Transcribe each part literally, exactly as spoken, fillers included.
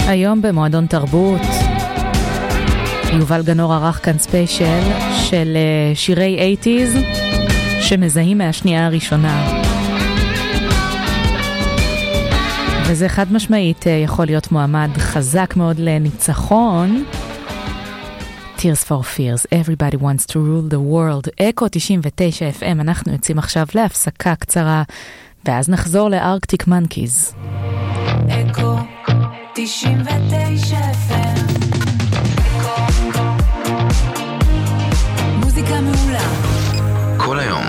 היום במועדון תרבות יובל גנור ערך כאן ספיישל של שירי שמונים שמזהים מהשנייה הראשונה, וזה חד משמעית יכול להיות מועמד חזק מאוד לניצחון. Tears for Fears, Everybody Wants to Rule the World, אקו תשעים ותשע אף אם. אנחנו יוצאים עכשיו להפסקה קצרה ואז נחזור לארקטיק מנקיז. אקו תשעים ותשע אף אם, מוזיקה מעולה כל היום.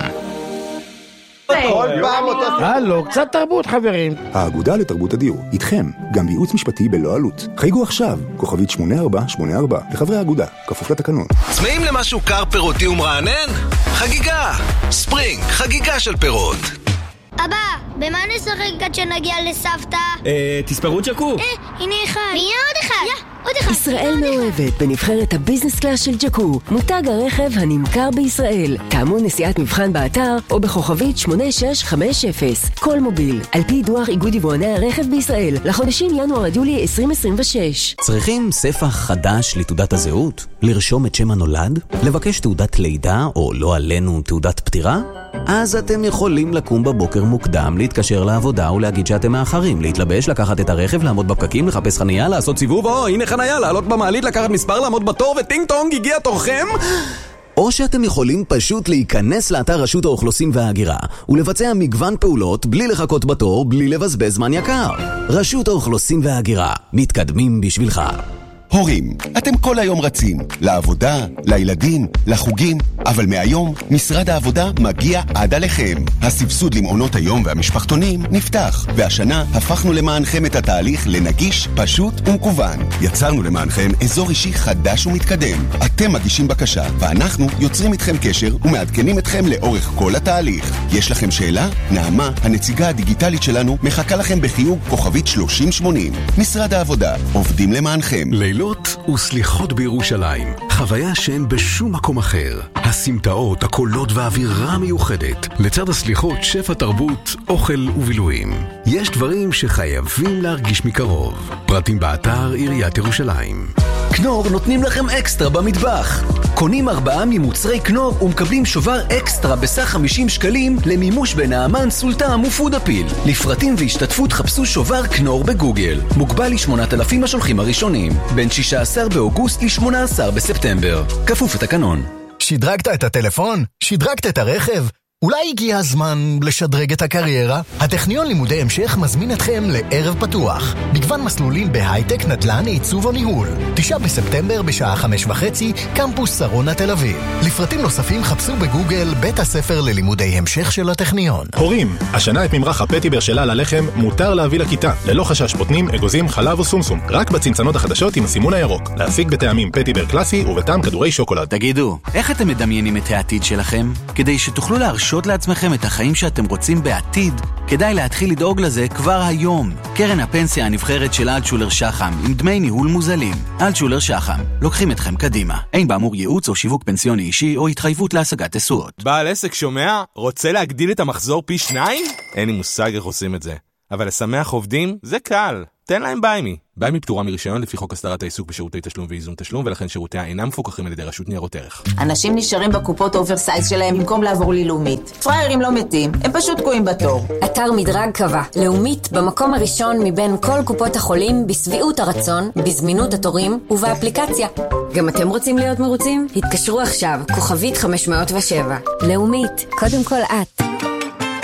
כל פעם אותו... הלו, קצת תרבות חברים. האגודה לתרבות הדיור, איתכם, גם בייעוץ משפטי בלא עלות. חייגו עכשיו, כוכבית שמונה ארבע שמונה ארבע, לחברי האגודה, כפוף לתקנון. צמאים למשהו קר פירותי ומרענן? חגיגה! ספרינג, חגיגה של פירות. אבא, במה נשחק עד שנגיע לסבתא? אה, תספרו ג'קו. אה, הנה אחד. והנה עוד אחד. יא, עוד אחד. ישראל מאוהבת בנבחרת הביזנס קלאס של ג'קו, מותג הרכב הנמכר בישראל. טעמו נסיעת מבחן באתר או בכוכבית שמונה שש חמש אפס. כל מוביל, על פי דוח איגוד יבואני הרכב בישראל, לחודשים ינואר עד יולי עשרים עשרים ושש. צריכים ספח חדש לתעודת הזהות? לרשום את שם הנולד? לבקש תעודת לידה או לא עלינו תעודת פטירה? אז אתם יכולים לקום בבוקר מוקדם, להתקשר לעבודה ולהגיד שאתם מאחרים, להתלבש, לקחת את הרכב, לעמוד בפקקים, לחפש חנייה, לעשות סיבוב, או הנה חנייה, לעלות במעלית, לקחת מספר, לעמוד בתור וטינג טונג, הגיע תורכם. או שאתם יכולים פשוט להיכנס לאתר רשות האוכלוסין וההגירה ולבצע מגוון פעולות בלי לחכות בתור, בלי לבזבז זמן יקר. רשות האוכלוסין וההגירה, מתקדמים בשבילך. הורים, אתם כל היום רצים, לעבודה, לילדים, לחוגים, אבל מהיום משרד העבודה מגיע עד עליכם. הסבסוד למעונות היום והמשפחתונים נפתח, והשנה הפכנו למענכם את התהליך לנגיש, פשוט ומקוון. יצרנו למענכם אזור אישי חדש ומתקדם. אתם מגישים בקשה, ואנחנו יוצרים איתכם קשר ומעדכנים אתכם לאורך כל התהליך. יש לכם שאלה? נעמה, הנציגה הדיגיטלית שלנו, מחכה לכם בחיוג כוכבית שלושים שמונים. משרד העבודה, עובדים למענכם. לילות וסליחות בירושלים, חוויה שאין בשום מקום אחר. הסמטאות, הקולות והאווירה מיוחדת. לצד הסליחות, שפע תרבות, אוכל ובילויים. יש דברים שחייבים להרגיש מקרוב. פרטים באתר עיריית ירושלים. כנור נותנים לכם אקסטרה במטבח. קונים ארבעה ממוצרי כנור ומקבלים שובר אקסטרה בסך חמישים שקלים למימוש בנעמן, סולטם ופוד אפיל. לפרטים והשתתפות חפשו שובר כנור בגוגל. מוגבל ל-שמונת אלפים השולחים הראשונים. בין שישה עשר באוגוסט ל-שמונה עשר בספטמבר. כפוף לתקנון. שדרגת את הטלפון? שדרגת את הרכב? אולי הגיע הזמן לשדרג את הקריירה? הטכניון לימודי המשך מזמין אתכם לערב פתוח. מגוון מסלולים בהייטק, נדל"ן, עיצוב או ניהול. תשעה בספטמבר בשעה חמש וחצי, קמפוס שרונה תל אביב. לפרטים נוספים חפשו בגוגל בית הספר ללימודי המשך של הטכניון. הורים, השנה את ממרח הפטיבר שלה ללחם מותר להביא לכיתה. ללא חשש בוטנים, אגוזים, חלב או סומסום. רק בצנצנות החדשות עם הסימון הירוק. להשיג בטעמים פטיבר קלאסי ובטעם כדורי שוקולד. תגידו, איך אתם מדמיינים את העתיד שלכם? כדי שתוכלו להרשות לעצמכם את החיים שאתם רוצים בעתיד, כדאי להתחיל לדאוג לזה כבר היום. קרן הפנסיה הנבחרת של אלטשולר שחם, עם דמי ניהול מוזלים. אלטשולר שחם, לוקחים אתכם קדימה. אין באמור ייעוץ או שיווק פנסיוני אישי או התחייבות להשגת תשואות. בעל עסק שומע? רוצה להגדיל את המחזור פי שניים? אין לי מושג איך עושים את זה. אבל לשמח עובדים זה קל. תן להם ביימי. ביימי פטורה מרישיון לפי חוק הסדרת העיסוק בשירותי תשלום ואיזון תשלום, ולכן שירותיה אינם מפוקחים על ידי רשות ניירות ערך. אנשים נשארים בקופות אוברסייז שלהם במקום לעבור ללאומית. פריירים לא מתים, הם פשוט תקועים בתור. אתר מדרג קבע, לאומית במקום הראשון מבין כל קופות החולים בסביעות הרצון, בזמינות התורים ובאפליקציה. גם אתם רוצים להיות מרוצים? התקשרו עכשיו, כוכבית חמש מאות ושבע. לאומית, קודם כל את.